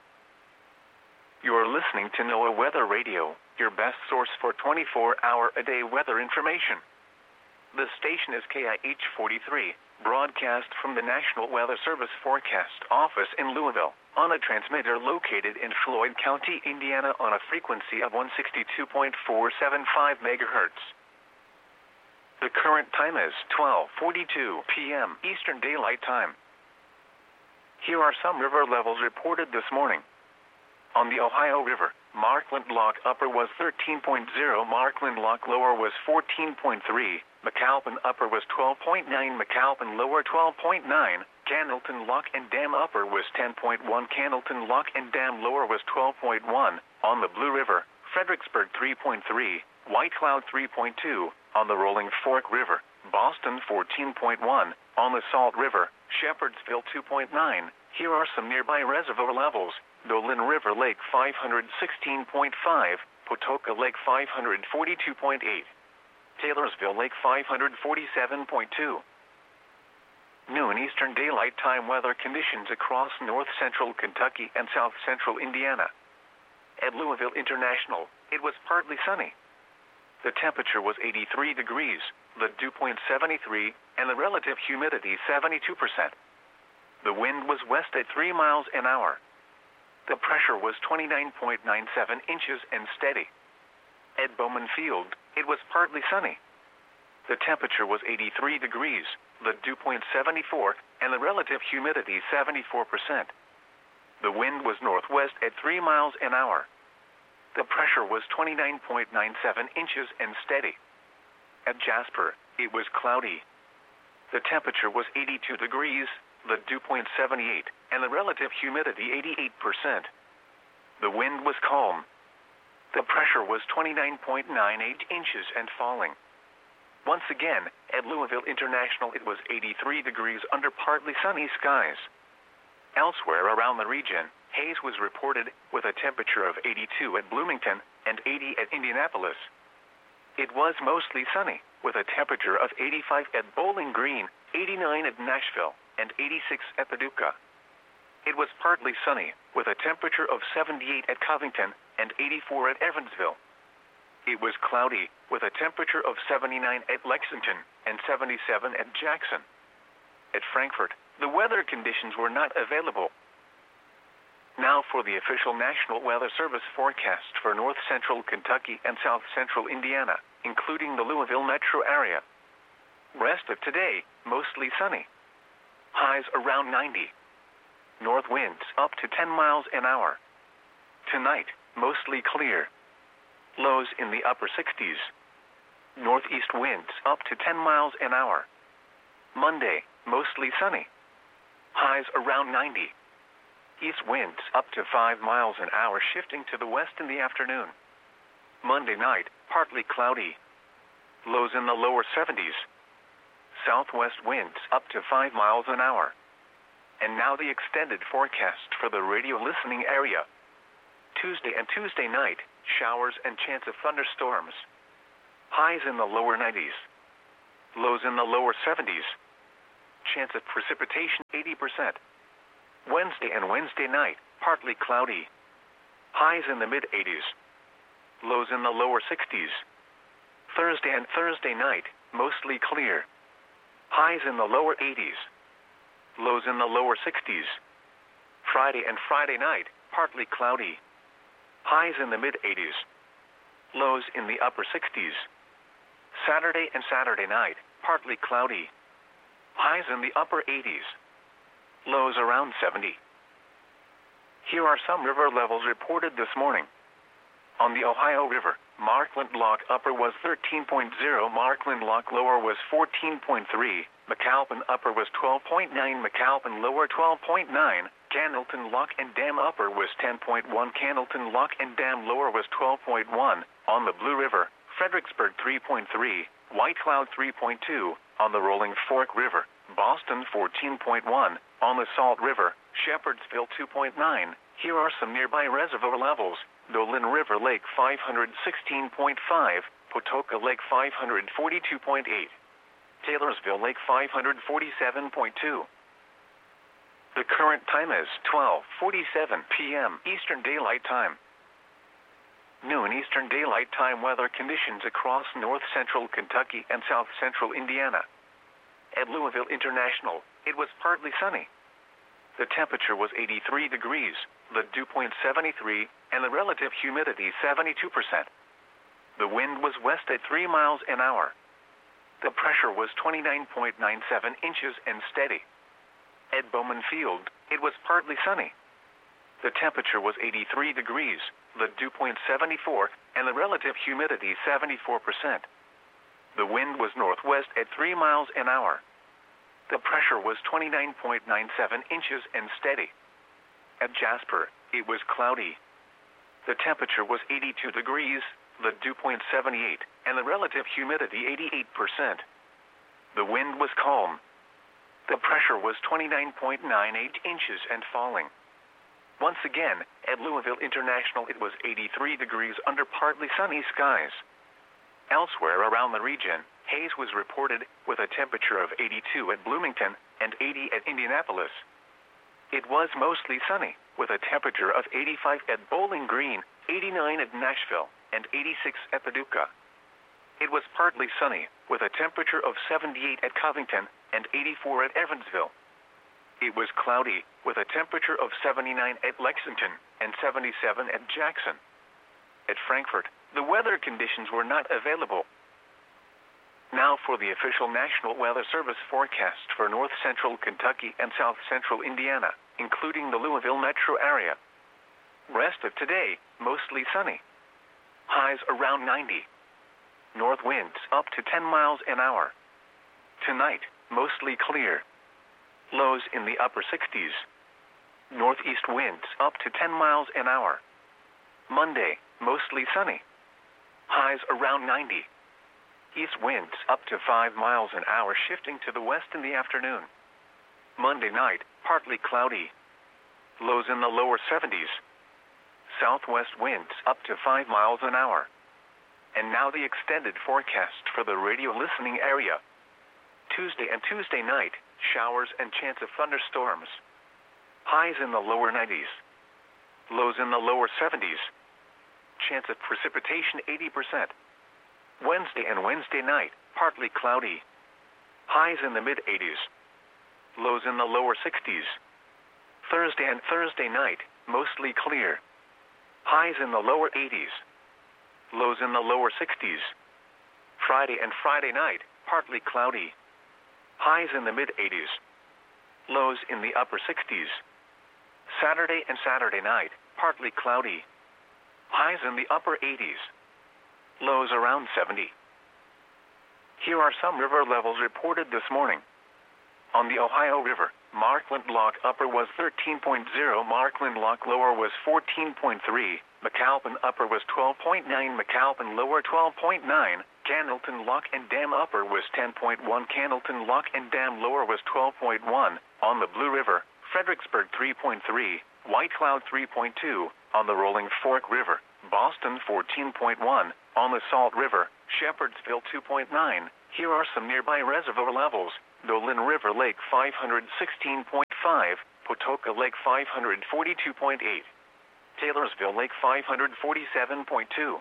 S1: You are listening to NOAA Weather Radio, your best source for twenty-four hour a day weather information. The station is K I H forty-three, broadcast from the National Weather Service Forecast Office in Louisville, on a transmitter located in Floyd County, Indiana, on a frequency of one sixty-two point four seven five megahertz. The current time is twelve forty-two p m Eastern Daylight Time. Here are some river levels reported this morning. On the Ohio River, Markland Lock Upper was thirteen point zero, Markland Lock Lower was fourteen point three, McAlpin Upper was twelve point nine, McAlpin Lower twelve point nine, Candleton Lock and Dam Upper was ten point one, Candleton Lock and Dam Lower was twelve point one, on the Blue River, Fredericksburg three point three, White Cloud three point two, on the Rolling Fork River, Boston fourteen point one, on the Salt River, Shepherdsville two point nine. Here are some nearby reservoir levels. Dolan River Lake five hundred sixteen point five, Potoka Lake five hundred forty-two point eight, Taylorsville Lake five hundred forty-seven point two. Noon Eastern Daylight Time weather conditions across north central Kentucky and south central Indiana. At Louisville International, it was partly sunny. The temperature was eighty-three degrees, the dew point seventy-three, and the relative humidity seventy-two percent. The wind was west at three miles an hour. The pressure was twenty-nine point nine seven inches and steady. At Bowman Field, it was partly sunny. The temperature was eighty-three degrees, the dew point seventy-four, and the relative humidity seventy-four percent. The wind was northwest at three miles an hour. The pressure was twenty-nine point nine seven inches and steady. At Jasper, it was cloudy. The temperature was eighty-two degrees, the dew point seventy-eight, and the relative humidity eighty-eight percent. The wind was calm. The pressure was twenty-nine point nine eight inches and falling. Once again, at Louisville International it was eighty-three degrees under partly sunny skies. Elsewhere around the region, haze was reported with a temperature of eighty-two at Bloomington and eighty at Indianapolis. It was mostly sunny, with a temperature of eighty-five at Bowling Green, eighty-nine at Nashville, and eighty-six at Paducah. It was partly sunny, with a temperature of seventy-eight at Covington and eighty-four at Evansville. It was cloudy, with a temperature of seventy-nine at Lexington and seventy-seven at Jackson. At Frankfort, the weather conditions were not available. Now for the official National Weather Service forecast for north central Kentucky and south central Indiana, including the Louisville metro area. Rest of today, mostly sunny. Highs around ninety. North winds up to ten miles an hour. Tonight, mostly clear. Lows in the upper sixties. Northeast winds up to ten miles an hour. Monday, mostly sunny. Highs around ninety. East winds up to five miles an hour, shifting to the west in the afternoon. Monday night, partly cloudy. Lows in the lower seventies. Southwest winds up to five miles an hour. And now the extended forecast for the radio listening area. Tuesday and Tuesday night, showers and chance of thunderstorms. Highs in the lower nineties. Lows in the lower seventies. Chance of precipitation eighty percent. Wednesday and Wednesday night, partly cloudy. Highs in the mid-eighties. Lows in the lower sixties. Thursday and Thursday night, mostly clear. Highs in the lower eighties. Lows in the lower sixties. Friday and Friday night, partly cloudy. Highs in the mid-eighties. Lows in the upper sixties. Saturday and Saturday night, partly cloudy. Highs in the upper eighties. Lows around seventy. Here are some river levels reported this morning. On the Ohio River, Markland Lock Upper was thirteen point zero, Markland Lock Lower was fourteen point three, McAlpin Upper was twelve point nine, McAlpin Lower twelve point nine, Candleton Lock and Dam Upper was ten point one, Candleton Lock and Dam Lower was twelve point one, on the Blue River, Fredericksburg three point three, White Cloud three point two, on the Rolling Fork River, Boston fourteen point one, on the Salt River, Shepherdsville two point nine. Here are some nearby reservoir levels. Dolan River Lake five hundred sixteen point five, Potoka Lake five hundred forty-two point eight, Taylorsville Lake five hundred forty-seven point two. The current time is twelve forty-seven p m Eastern Daylight Time. Noon Eastern Daylight Time weather conditions across north-central Kentucky and south-central Indiana. At Louisville International, it was partly sunny. The temperature was eighty-three degrees, the dew point seventy-three, and the relative humidity seventy-two percent. The wind was west at three miles an hour. The pressure was twenty-nine point nine seven inches and steady. At Bowman Field, it was partly sunny. The temperature was eighty-three degrees, the dew point seventy-four, and the relative humidity seventy-four percent. The wind was northwest at three miles an hour. The pressure was twenty-nine point nine seven inches and steady. At Jasper, it was cloudy. The temperature was eighty-two degrees, the dew point seventy-eight, and the relative humidity eighty-eight percent. The wind was calm. The pressure was twenty-nine point nine eight inches and falling. Once again, at Louisville International it was eighty-three degrees under partly sunny skies. Elsewhere around the region, haze was reported, with a temperature of eighty-two at Bloomington and eighty at Indianapolis. It was mostly sunny, with a temperature of eighty-five at Bowling Green, eighty-nine at Nashville, and eighty-six at Paducah. It was partly sunny, with a temperature of seventy-eight at Covington and eighty-four at Evansville. It was cloudy, with a temperature of seventy-nine at Lexington and seventy-seven at Jackson. At Frankfort, the weather conditions were not available. Now for the official National Weather Service forecast for north-central Kentucky and south-central Indiana, including the Louisville metro area. Rest of today, mostly sunny. Highs around ninety. North winds up to ten miles an hour. Tonight, mostly clear. Lows in the upper sixties. Northeast winds up to ten miles an hour. Monday, mostly sunny. Highs around ninety. East winds up to five miles an hour, shifting to the west in the afternoon. Monday night, partly cloudy. Lows in the lower seventies. Southwest winds up to five miles an hour. And now the extended forecast for the radio listening area. Tuesday and Tuesday night, showers and chance of thunderstorms. Highs in the lower nineties. Lows in the lower seventies. Chance of precipitation eighty percent. Wednesday and Wednesday night, partly cloudy. Highs in the mid-eighties. Lows in the lower sixties. Thursday and Thursday night, mostly clear. Highs in the lower eighties. Lows in the lower sixties. Friday and Friday night, partly cloudy. Highs in the mid-eighties. Lows in the upper sixties. Saturday and Saturday night, partly cloudy. Highs in the upper eighties. Lows around seventy. Here are some river levels reported this morning. On the Ohio River, Markland Lock Upper was thirteen point zero, Markland Lock Lower was fourteen point three, McAlpin Upper was twelve point nine, McAlpin Lower twelve point nine, Candleton Lock and Dam Upper was ten point one, Candleton Lock and Dam Lower was twelve point one, on the Blue River, Fredericksburg three point three, White Cloud three point two, on the Rolling Fork River, Boston fourteen point one, on the Salt River, Shepherdsville two point nine. Here are some nearby reservoir levels: Dolan River Lake five hundred sixteen point five, Patoka Lake five hundred forty-two point eight, Taylorsville Lake five hundred forty-seven point two.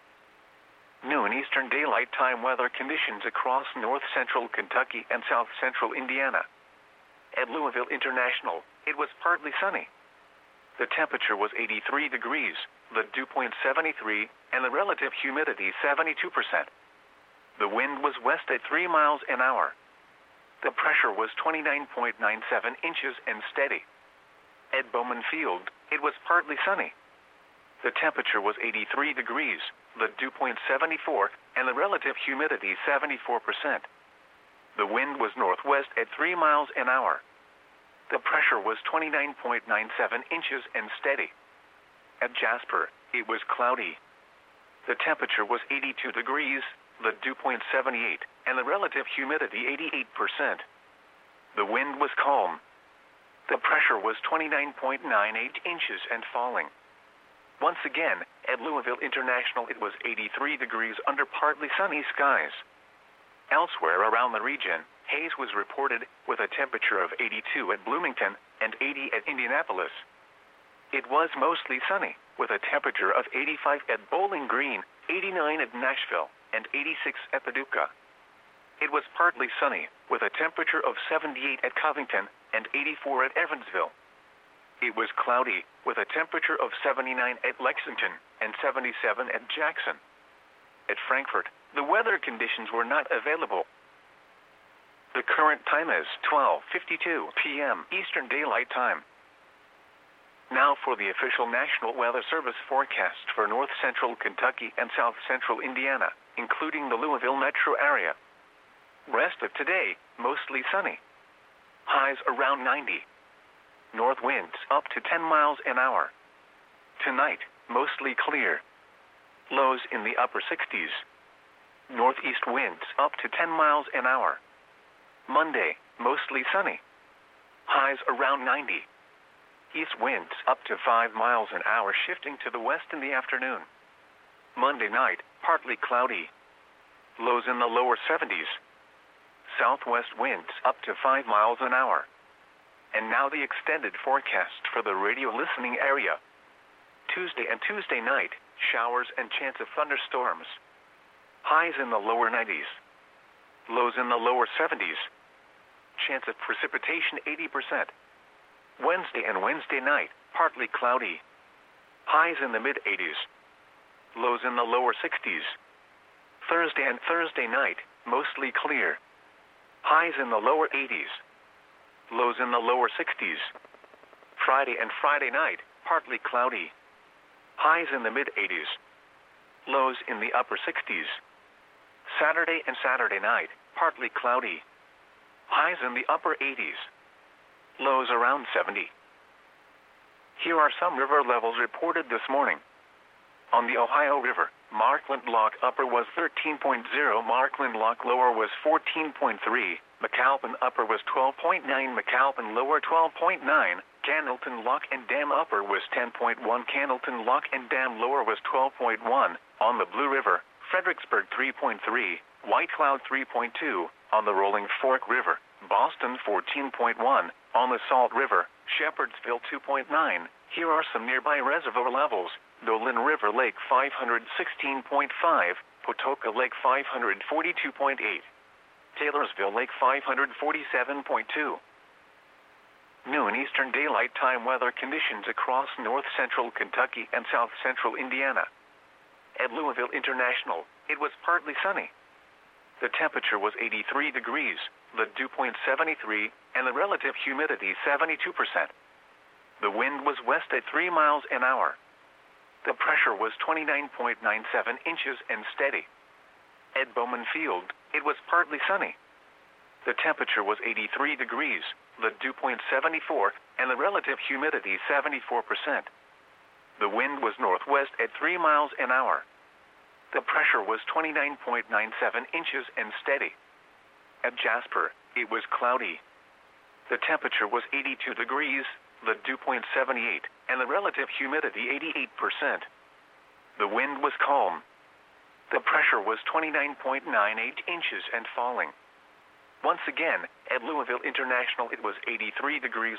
S1: Noon Eastern Daylight Time weather conditions across north central Kentucky and south central Indiana. At Louisville International, it was partly sunny. The temperature was eighty-three degrees, the dew point seventy-three, and the relative humidity seventy-two percent. The wind was west at three miles an hour. The pressure was twenty-nine point nine seven inches and steady. At Bowman Field, it was partly sunny. The temperature was eighty-three degrees, the dew point seventy-four, and the relative humidity seventy-four percent. The wind was northwest at three miles an hour. The pressure was twenty-nine point nine seven inches and steady. At Jasper, it was cloudy. The temperature was eighty-two degrees, the dew point seventy-eight, and the relative humidity eighty-eight percent. The wind was calm. The pressure was twenty-nine point nine eight inches and falling. Once again, at Louisville International, it was eighty-three degrees under partly sunny skies. Elsewhere around the region, haze was reported with a temperature of eighty-two at Bloomington and eighty at Indianapolis. It was mostly sunny, with a temperature of eighty-five at Bowling Green, eighty-nine at Nashville, and eighty-six at Paducah. It was partly sunny, with a temperature of seventy-eight at Covington and eighty-four at Evansville. It was cloudy, with a temperature of seventy-nine at Lexington and seventy-seven at Jackson. At Frankfort, the weather conditions were not available. The current time is twelve fifty-two p m Eastern Daylight Time. Now for the official National Weather Service forecast for north central Kentucky and south central Indiana, including the Louisville metro area. Rest of today, mostly sunny. Highs around ninety. North winds up to ten miles an hour. Tonight, mostly clear. Lows in the upper sixties. Northeast winds up to ten miles an hour. Monday, mostly sunny. Highs around ninety. East winds up to five miles an hour, shifting to the west in the afternoon. Monday night, partly cloudy. Lows in the lower seventies. Southwest winds up to five miles an hour. And now the extended forecast for the radio listening area. Tuesday and Tuesday night, showers and chance of thunderstorms. Highs in the lower nineties. Lows in the lower seventies. Chance of precipitation eighty percent. Wednesday and Wednesday night, partly cloudy. Highs in the mid-eighties. Lows in the lower sixties. Thursday and Thursday night, mostly clear. Highs in the lower eighties. Lows in the lower sixties. Friday and Friday night, partly cloudy. Highs in the mid-eighties. Lows in the upper sixties. Saturday and Saturday night, partly cloudy. Highs in the upper eighties. Lows around seventy. Here are some river levels reported this morning. On the Ohio River, Markland Lock Upper was thirteen point zero, Markland Lock Lower was fourteen point three, McAlpin Upper was twelve point nine, McAlpin Lower twelve point nine, Candleton Lock and Dam Upper was ten point one, Candleton Lock and Dam Lower was twelve point one. On the Blue River, Fredericksburg three point three, White Cloud three point two, on the Rolling Fork River, Boston fourteen point one, on the Salt River, Shepherdsville two point nine. Here are some nearby reservoir levels: Dolan River Lake five hundred sixteen point five, Patoka Lake five hundred forty-two point eight, Taylorsville Lake five hundred forty-seven point two. Noon Eastern Daylight Time weather conditions across north central Kentucky and south central Indiana. At Louisville International, it was partly sunny. The temperature was eighty-three degrees, the dew point seventy-three, and the relative humidity seventy-two percent. The wind was west at three miles an hour. The pressure was twenty-nine point nine seven inches and steady. At Bowman Field, it was partly sunny. The temperature was eighty-three degrees, the dew point seventy-four, and the relative humidity seventy-four percent. The wind was northwest at three miles an hour. The pressure was twenty-nine point nine seven inches and steady. At Jasper, it was cloudy. The temperature was eighty-two degrees, the dew point seventy-eight, and the relative humidity eighty-eight percent. The wind was calm. The pressure was twenty-nine point nine eight inches and falling. Once again, at Louisville International it was eighty-three degrees